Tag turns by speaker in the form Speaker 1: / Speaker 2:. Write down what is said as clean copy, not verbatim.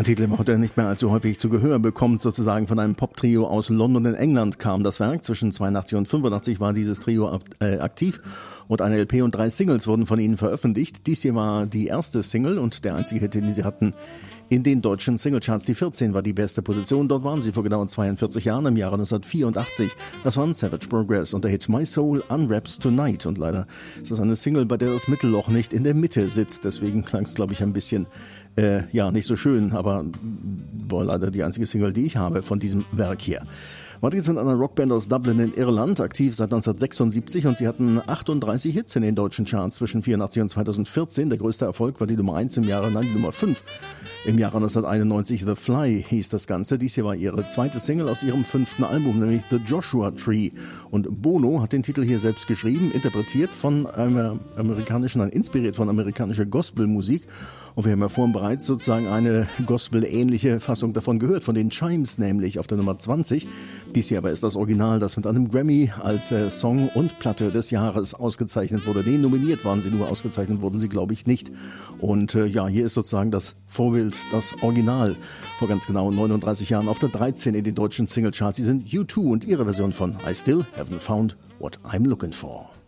Speaker 1: Ein Titel, der nicht mehr allzu häufig zu Gehör bekommt, sozusagen von einem Pop-Trio aus London in England kam das Werk. Zwischen 82 und 85 war dieses Trio aktiv und eine LP und 3 Singles wurden von ihnen veröffentlicht. Dies hier war die erste Single und der einzige Hit, den sie hatten in den deutschen Singlecharts. Die 14 war die beste Position. Dort waren sie vor genau 42 Jahren, im Jahre 1984. Das waren Savage Progress und der Hit My Soul Unwraps Tonight. Und leider ist das eine Single, bei der das Mittelloch nicht in der Mitte sitzt. Deswegen klang es, glaube ich, ein bisschen nicht so schön, aber war leider die einzige Single, die ich habe von diesem Werk hier. Weiter geht's mit einer Rockband aus Dublin in Irland, aktiv seit 1976 und sie hatten 38 Hits in den deutschen Charts zwischen 84 und 2014. Der größte Erfolg war die Nummer 1 die Nummer 5. Im Jahre 1991 The Fly hieß das Ganze. Dies hier war ihre zweite Single aus ihrem 5. Album, nämlich The Joshua Tree. Und Bono hat den Titel hier selbst geschrieben, inspiriert von amerikanischer Gospelmusik. Und wir haben ja vorhin bereits sozusagen eine Gospel-ähnliche Fassung davon gehört, von den Chimes nämlich auf der Nummer 20. Dies hier aber ist das Original, das mit einem Grammy als Song und Platte des Jahres ausgezeichnet wurde. Nee, nominiert waren sie nur, ausgezeichnet wurden sie, glaube ich, nicht. Und hier ist sozusagen das Vorbild, das Original, vor ganz genau 39 Jahren auf der 13 in den deutschen Singlecharts. Sie sind U2 und ihre Version von I Still Haven't Found What I'm Looking For.